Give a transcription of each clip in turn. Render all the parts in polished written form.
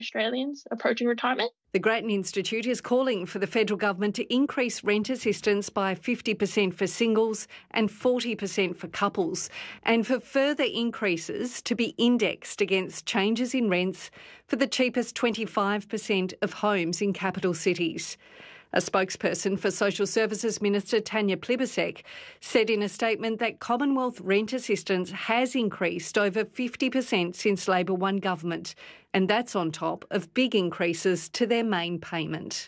Australians approaching retirement. The Grattan Institute is calling for the federal government to increase rent assistance by 50% for singles and 40% for couples, and for further increases to be indexed against changes in rents for the cheapest 25% of homes in capital cities. A spokesperson for Social Services Minister Tanya Plibersek said in a statement that Commonwealth rent assistance has increased over 50% since Labor won government, and that's on top of big increases to their main payment.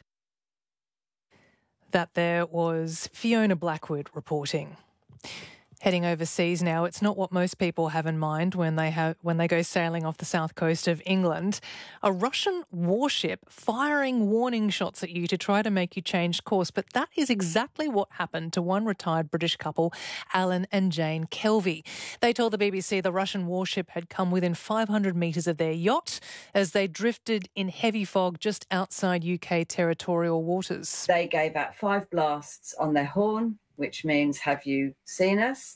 That there was Fiona Blackwood reporting. Heading overseas now, it's not what most people have in mind when they go sailing off the south coast of England. A Russian warship firing warning shots at you to try to make you change course. But that is exactly what happened to one retired British couple, Alan and Jane Kelvey. They told the BBC the Russian warship had come within 500 metres of their yacht as they drifted in heavy fog just outside UK territorial waters. They gave out 5 blasts on their horn, which means, have you seen us?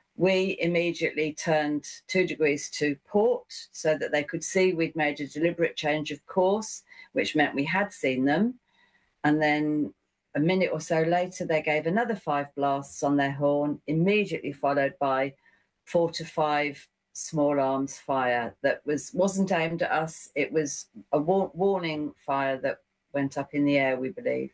We immediately turned 2 degrees to port so that they could see we'd made a deliberate change of course, which meant we had seen them. And then a minute or so later, they gave another 5 blasts on their horn, immediately followed by 4 to 5 small arms fire that wasn't aimed at us. It was a warning fire that went up in the air, we believe.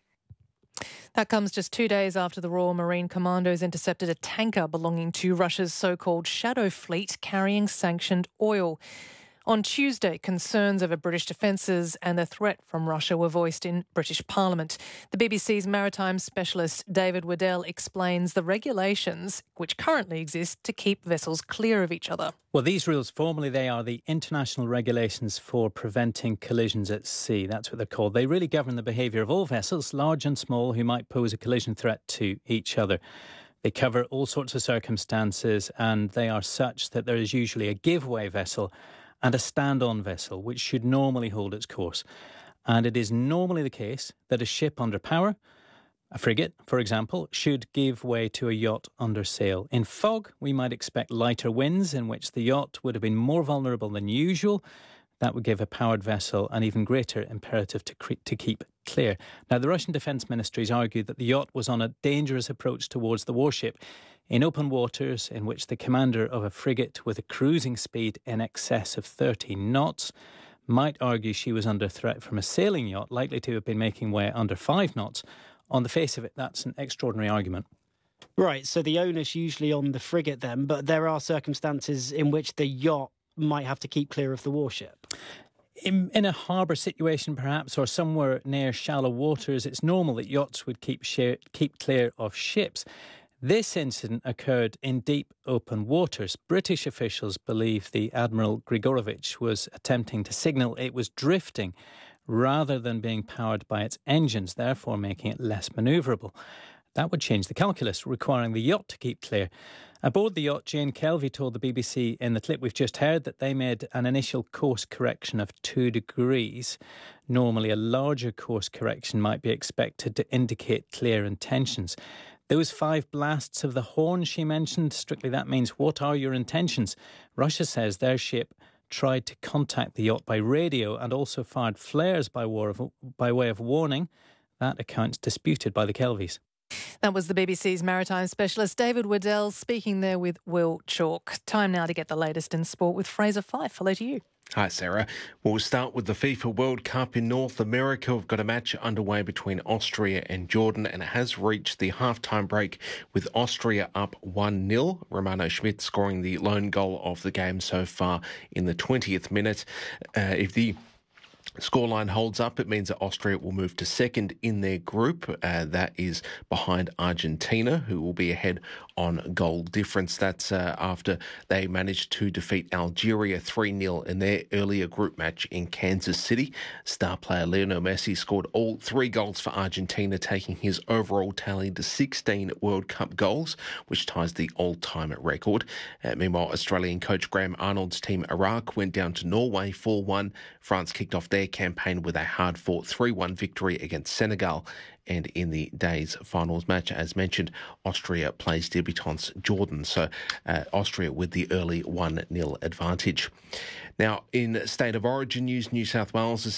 That comes just 2 days after the Royal Marine Commandos intercepted a tanker belonging to Russia's so-called shadow fleet carrying sanctioned oil. On Tuesday, concerns over British defences and the threat from Russia were voiced in British Parliament. The BBC's maritime specialist David Waddell explains the regulations which currently exist to keep vessels clear of each other. Well, these rules, formally, they are the international regulations for preventing collisions at sea. That's what they're called. They really govern the behaviour of all vessels, large and small, who might pose a collision threat to each other. They cover all sorts of circumstances, and they are such that there is usually a giveaway vessel and a stand-on vessel, which should normally hold its course. And it is normally the case that a ship under power, a frigate, for example, should give way to a yacht under sail. In fog, we might expect lighter winds in which the yacht would have been more vulnerable than usual. That would give a powered vessel an even greater imperative to keep clear. Now, the Russian Defence Ministries argued that the yacht was on a dangerous approach towards the warship in open waters in which the commander of a frigate with a cruising speed in excess of 30 knots might argue she was under threat from a sailing yacht likely to have been making way under 5 knots. On the face of it, that's an extraordinary argument. Right, so the onus usually on the frigate then, but there are circumstances in which the yacht might have to keep clear of the warship. In a harbour situation, perhaps, or somewhere near shallow waters, it's normal that yachts would keep clear of ships. This incident occurred in deep open waters. British officials believe the Admiral Grigorovich was attempting to signal it was drifting rather than being powered by its engines, therefore making it less manoeuvrable. That would change the calculus, requiring the yacht to keep clear. Aboard the yacht, Jane Kelvey told the BBC in the clip we've just heard that they made an initial course correction of 2 degrees. Normally, a larger course correction might be expected to indicate clear intentions. Those 5 blasts of the horn she mentioned, strictly that means, what are your intentions? Russia says their ship tried to contact the yacht by radio and also fired flares by way of warning. That account's disputed by the Kelveys. That was the BBC's maritime specialist David Waddell speaking there with Will Chalk. Time now to get the latest in sport with Fraser Fyfe. Hello to you. Hi, Sarah. We'll start with the FIFA World Cup in North America. We've got a match underway between Austria and Jordan, and it has reached the half-time break with Austria up 1-0. Romano Schmidt scoring the lone goal of the game so far in the 20th minute. If the scoreline holds up, it means that Austria will move to second in their group. That is behind Argentina, who will be ahead on goal difference. That's after they managed to defeat Algeria 3-0 in their earlier group match in Kansas City. Star player Lionel Messi scored all 3 goals for Argentina, taking his overall tally to 16 World Cup goals, which ties the all-time record. Meanwhile, Australian coach Graham Arnold's team Iraq went down to Norway 4-1. France kicked off their their campaign with a hard-fought 3-1 victory against Senegal. And in the day's finals match, as mentioned, Austria plays debutants Jordan. So Austria with the early 1-0 advantage. Now, in State of Origin news, New South Wales